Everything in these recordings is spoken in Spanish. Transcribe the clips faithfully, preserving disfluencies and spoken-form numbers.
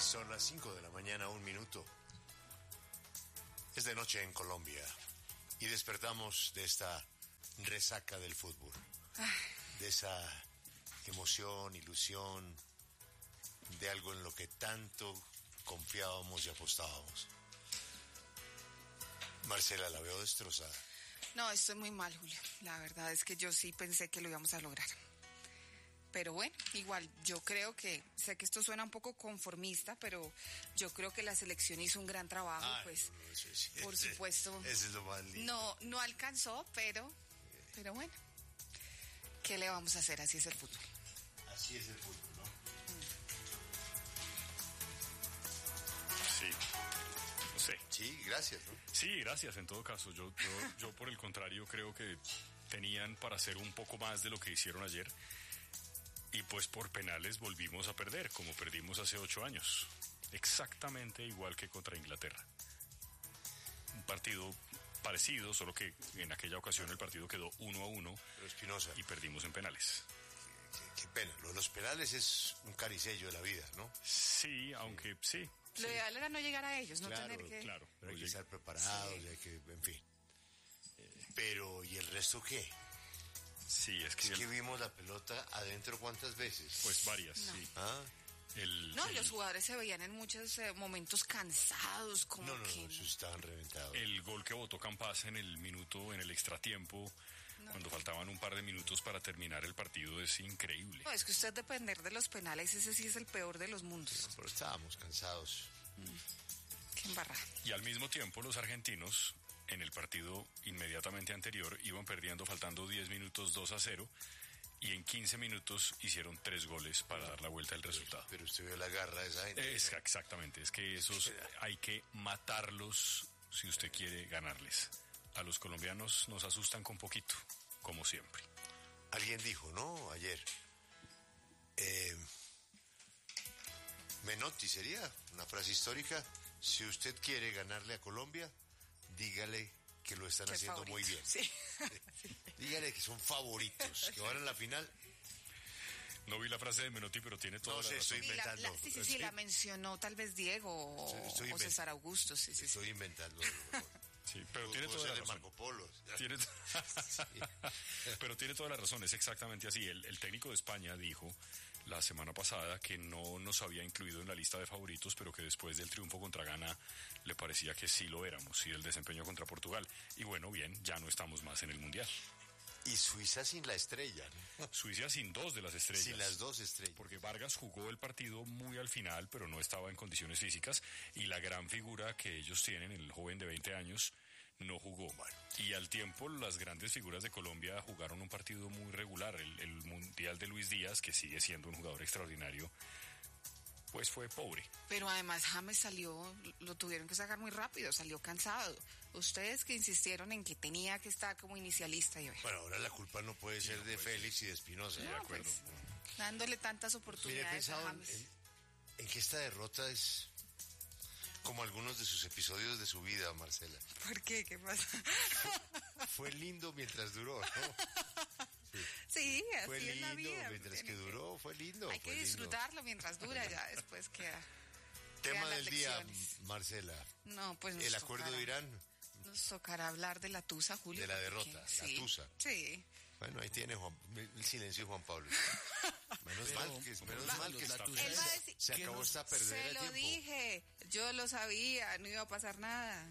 Son las cinco de la mañana, un minuto. Es de noche en Colombia y despertamos de esta resaca del fútbol. Ay. De esa emoción, ilusión, de algo en lo que tanto confiábamos y apostábamos. Marcela, la veo destrozada. No, estoy muy mal, Julio. La verdad es que yo sí pensé que lo íbamos a lograr. Pero bueno, igual, yo creo que, sé que esto suena un poco conformista, pero yo creo que la selección hizo un gran trabajo, Ay, pues, no, eso es, por ese, supuesto. Ese es lo más lindo. No, no alcanzó, pero, pero bueno, ¿qué le vamos a hacer? Así es el fútbol. Así es el fútbol, ¿no? Sí. No sé. Sí, gracias, ¿no? Sí, gracias, en todo caso. Yo, yo, yo por el contrario, creo que tenían para hacer un poco más de lo que hicieron ayer. Y pues por penales volvimos a perder, como perdimos hace ocho años. Exactamente igual que contra Inglaterra. Un partido parecido, solo que en aquella ocasión el partido quedó uno a uno. Pero Espinosa, y perdimos en penales. Qué, qué pena. Lo de los penales es un caricello de la vida, ¿no? Sí, aunque sí. sí Lo sí. ideal era no llegar a ellos, no claro, tener que... Claro, pero hay que estar preparados, sí. Hay que, en fin. Pero, ¿y el resto qué? Sí, es que... Es el... que vimos la pelota adentro ¿cuántas veces? Pues varias, no. sí. ¿Ah? El, no, el... los jugadores se veían en muchos eh, momentos cansados, como no, no, que... No, no, estaban reventados. El gol que botó Campas en el minuto, en el extratiempo, no. cuando faltaban un par de minutos para terminar el partido, es increíble. No, es que usted depender de los penales, ese sí es el peor de los mundos. No, pero estábamos cansados. Mm. Qué embarrada. Y al mismo tiempo los argentinos... En el partido inmediatamente anterior iban perdiendo faltando diez minutos dos a cero y en quince minutos hicieron tres goles para dar la vuelta al resultado. Pero usted vio la garra de esa gente. Es, exactamente, es que esos hay que matarlos si usted quiere ganarles. A los colombianos nos asustan con poquito, como siempre. Alguien dijo, ¿no? Ayer. Eh, Menotti sería una frase histórica. Si usted quiere ganarle a Colombia... dígale que lo están Qué haciendo favorito. Muy bien. Sí. Dígale que son favoritos, que van a la final. No vi la frase de Menotti, pero tiene toda no, la sé, razón. Estoy inventando. La, la, sí, sí, sí, ¿Sí? la mencionó tal vez Diego o, estoy o César Augusto. Sí, sí, estoy sí. inventando. Sí, pero tiene toda la razón. Marco Polo. Tiene t- sí. Pero tiene toda la razón, es exactamente así. El, el técnico de España dijo la semana pasada que no nos había incluido en la lista de favoritos, pero que después del triunfo contra Ghana le parecía que sí lo éramos, y el desempeño contra Portugal. Y bueno, bien, ya no estamos más en el Mundial. Y Suiza sin la estrella, ¿no? Suiza sin dos de las estrellas. Sin las dos estrellas. Porque Vargas jugó el partido muy al final, pero no estaba en condiciones físicas. Y la gran figura que ellos tienen, el joven de veinte años, no jugó. Bueno, y al tiempo, las grandes figuras de Colombia jugaron un partido muy regular. El, el Mundial de Luis Díaz, que sigue siendo un jugador extraordinario, pues fue pobre. Pero además James salió, lo tuvieron que sacar muy rápido, salió cansado. Ustedes que insistieron en que tenía que estar como inicialista. Y bueno, ahora la culpa no puede ser sí, de pues, Félix y de Espinosa. No, de acuerdo. Pues, dándole tantas oportunidades Mire, he a James. En, en que esta derrota es como algunos de sus episodios de su vida, Marcela. ¿Por qué? ¿Qué pasa? Fue, fue lindo mientras duró, ¿no? Sí, sí, así fue lindo, es la vida. Mientras que duró, fue lindo. Hay fue que disfrutarlo lindo. mientras dura, ya después queda. Tema del día, Marcela. No, pues el acuerdo tocará, de Irán. Nos tocará hablar de la tusa, Julio. De la derrota, la sí, tusa. Sí. Bueno, ahí tiene Juan, el silencio de Juan Pablo. Menos Pero, mal que, menos la, mal que la está, tusa él va a decir, se acabó esta perdera Se lo de tiempo. dije, yo lo sabía, no iba a pasar nada.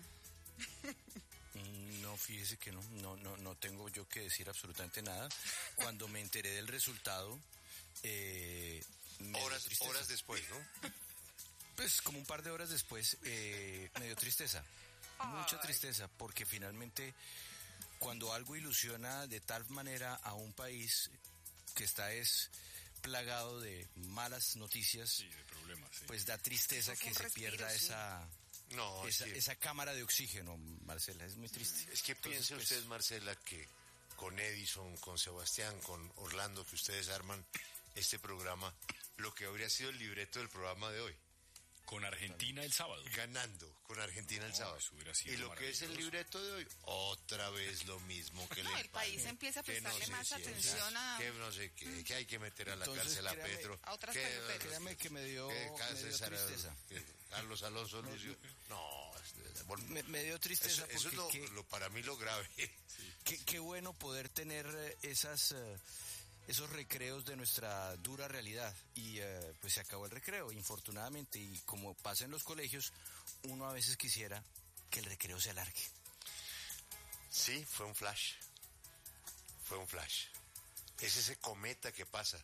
No, fíjese que no, no, no, no tengo yo que decir absolutamente nada. Cuando me enteré del resultado, eh, horas, horas después, ¿no? Pues como un par de horas después, eh, me dio tristeza, mucha Ay. tristeza, porque finalmente cuando algo ilusiona de tal manera a un país que está es plagado de malas noticias, sí, de problemas, sí. Pues da tristeza que se respiro, pierda sí. esa... No, esa, es que, esa cámara de oxígeno, Marcela, es muy triste. Es que piense Entonces, usted, Marcela, que con Edison, con Sebastián, con Orlando, que ustedes arman este programa, lo que habría sido el libreto del programa de hoy. Con Argentina el sábado. Ganando con Argentina el No, sábado. eso hubiera sido Y lo que es el maravilloso. libreto de hoy, otra vez lo mismo que No, le el país pasa. empieza a Que prestarle sé más si es- atención a- Que no sé qué, que hay que meter a la Entonces, cárcel a créame, Petro. a otras que- peloteras. Créame que me dio, que me dio César, tristeza. que Carlos Alonso Lucio. No, es- vol- Me, me dio tristeza eso, eso es porque lo, qué, lo- para mí lo grave. qué- qué bueno poder tener eh, esas... eh, esos recreos de nuestra dura realidad y eh, pues se acabó el recreo, infortunadamente, y como pasa en los colegios, uno a veces quisiera que el recreo se alargue. Sí, fue un flash. Fue un flash. Es ese cometa que pasa.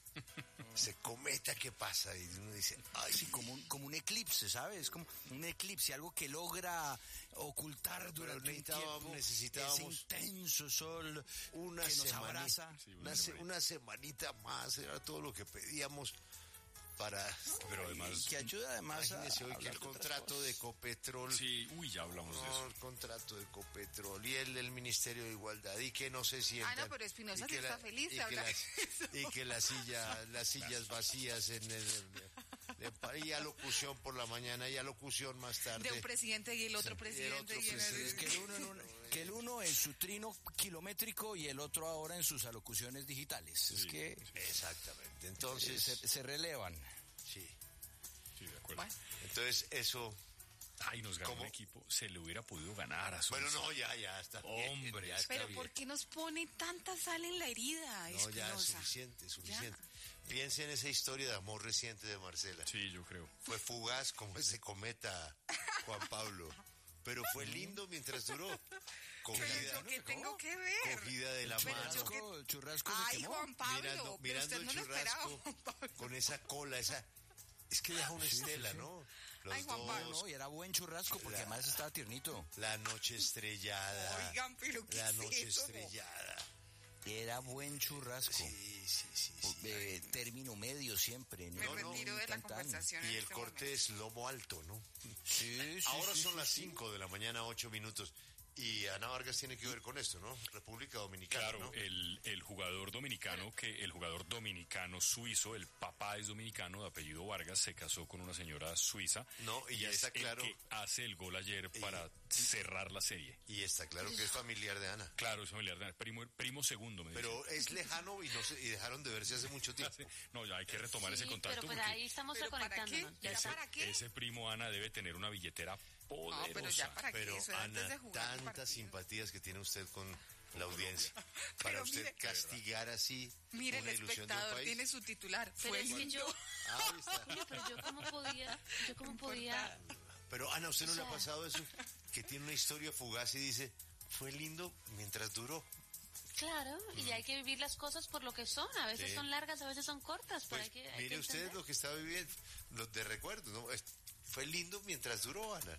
Ese cometa que pasa y uno dice, ay, Sí, como un, como un eclipse, ¿sabes? Como un eclipse, algo que logra ocultar durante un necesitábamos- tiempo necesitábamos ese intenso sol una que nos semana, abraza. Sí, una, se- una semanita más, era todo lo que pedíamos para... Pero además, Y que ayuda además a, Imagínese hoy que hablar el de otras contrato cosas. de Ecopetrol... sí, uy, ya hablamos de No, eso. el contrato de Ecopetrol y el del Ministerio de Igualdad y que no se sientan. Ah, no, pero Espinosa y sí que está feliz y de que hablar las, de y que la silla, las sillas vacías en el, el- y alocución por la mañana y alocución más tarde. De un presidente y el otro Sí, presidente. y el y otro en el- presidente. Que el, uno en un- que el uno en su trino kilométrico y el otro ahora en sus alocuciones digitales. Es Sí, que Exactamente. eh, Entonces, se, se relevan. sí. Sí, de acuerdo. Bueno, Entonces eso. Ay, nos ganó ¿Cómo? un equipo. Se le hubiera podido ganar a Suiza. Bueno, no, ya, ya está. bien, Hombre, ya está pero bien. ¿por qué nos pone tanta sal en la herida, No, ya es Espinosa? suficiente, suficiente. Piense en esa historia de amor reciente de Marcela. Sí, yo creo. Fue fugaz como ese cometa, Juan Pablo. Pero fue lindo mientras duró. Pero Cogida, yo qué tengo que ver. cogida de la Pero mano. yo qué- Churrasco, el churrasco se Ay, quemó. Juan Pablo, mirando, pero mirando usted el no lo esperaba, churrasco Juan Pablo. con esa cola, esa... Es que deja una estela, ¿no? Los Ay, Juan dos, Pablo. No, y era buen churrasco porque La- además estaba tiernito. la noche estrellada. Oigan, pero ¿qué La es noche eso? estrellada. Era buen churrasco. Sí, sí, sí, sí. Eh, término medio siempre. Me No, no, retiro de la tan, tan. conversación. en Y el este corte momento. es lomo alto, ¿no? Sí, sí, Ahora sí, son sí, las sí. cinco de la mañana, ocho minutos. Y Ana Vargas tiene que ver con esto, ¿no? República Dominicana, Claro, ¿no? el, el jugador dominicano, que el jugador dominicano suizo, el papá es dominicano de apellido Vargas, se casó con una señora suiza. No, y ya es está el claro. que hace el gol ayer para cerrar la serie. Y está claro que es familiar de Ana. Claro, es familiar, de- primo, primo segundo, me dice. Pero es lejano y no se, y dejaron de verse hace mucho tiempo. No, ya hay que retomar ese Sí, contacto pero pues porque ahí estamos ¿Pero para reconectándonos. qué? Ya ¿Ya está. para qué? ese primo Ana debe tener una billetera poderosa. No, pero ya para Pero qué, eso era antes Ana, de jugar el tantas partido. simpatías que tiene usted con la audiencia. Para Pero usted mire- castigar así Mire, el una ilusión de un espectador país. tiene su titular. Pero Fue es que lindo. yo, Ahí está. Julio, pero yo cómo podía, yo cómo podía, Pero Ana, ¿usted no O le ha sea- pasado eso? Que tiene una historia fugaz y dice, fue lindo mientras duró. claro, y hay que vivir las cosas por lo que son. A veces Sí. son largas, a veces son cortas, pero Pues hay que, hay mire que usted entender. lo que está viviendo, lo de recuerdo, ¿no? Es- Fue lindo mientras duró, Ana.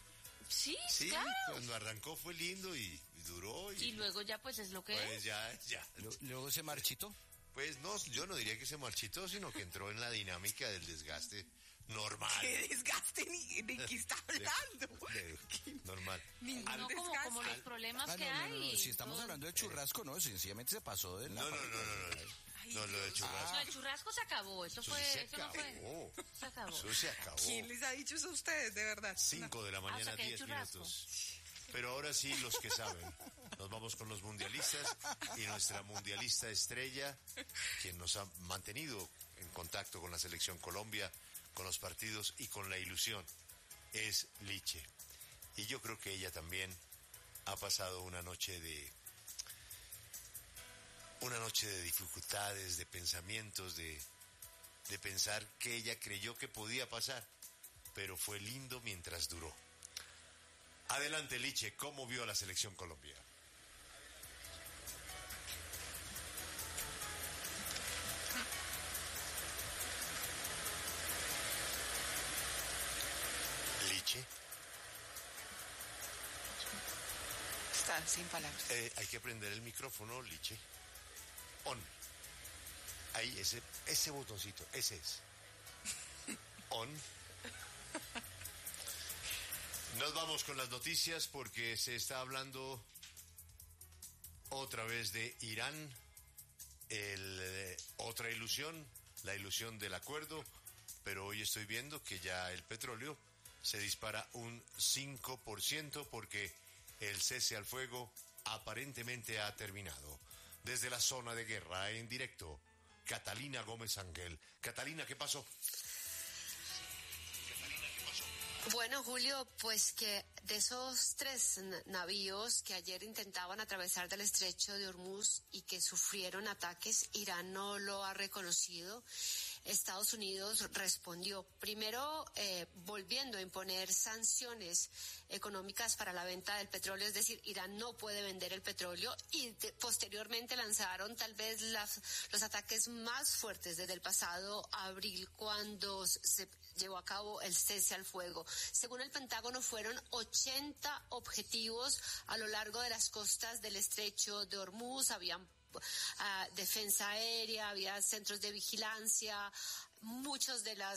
Sí, Sí, claro. cuando arrancó fue lindo y, y duró y, Y luego ya pues es lo que pues es. ya, ya. Lo- Luego se marchitó. Pues no, yo no diría que se marchitó, sino que entró en la dinámica del desgaste normal. ¿Qué desgaste? ¿Ni de qué está hablando? De- normal. Ningún No como, desgaste. como los problemas Ah, que no, no, hay. no, no, si estamos todo- hablando de churrasco, no, sencillamente se pasó de la... No, no, no, no, no. No, lo de churrasco. No, el churrasco se acabó, eso Eso fue, se eso no fue. acabó. Se acabó. Eso se acabó. ¿Quién les ha dicho eso a ustedes, de verdad? Cinco de la mañana, o sea, que hay diez churrasco. minutos. Pero ahora sí, los que saben. Nos vamos con los mundialistas y nuestra mundialista estrella, quien nos ha mantenido en contacto con la selección Colombia, con los partidos y con la ilusión, es Liche. Y yo creo que ella también ha pasado una noche de una noche de dificultades, de pensamientos, de, de pensar que ella creyó que podía pasar, pero fue lindo mientras duró. Adelante, Liche, ¿cómo vio a la selección Colombia? Liche, Está sin palabras. eh, hay que prender el micrófono, Liche. On. Ahí, ese, ese botoncito, ese es. On. Nos vamos con las noticias porque se está hablando otra vez de Irán, el, eh, otra ilusión, la ilusión del acuerdo, pero hoy estoy viendo que ya el petróleo se dispara un cinco por ciento porque el cese al fuego aparentemente ha terminado. Desde la zona de guerra en directo, Catalina Gómez Ángel. Catalina, ¿qué pasó? Bueno, Julio, pues que de esos tres navíos que ayer intentaban atravesar del estrecho de Hormuz y que sufrieron ataques, Irán no lo ha reconocido. Estados Unidos respondió primero eh, volviendo a imponer sanciones económicas para la venta del petróleo, es decir, Irán no puede vender el petróleo, y de, posteriormente lanzaron tal vez las, los ataques más fuertes desde el pasado abril, cuando se llevó a cabo el cese al fuego. Según el Pentágono, fueron ochenta objetivos a lo largo de las costas del estrecho de Hormuz. Habían Uh, defensa aérea, había centros de vigilancia, muchos de las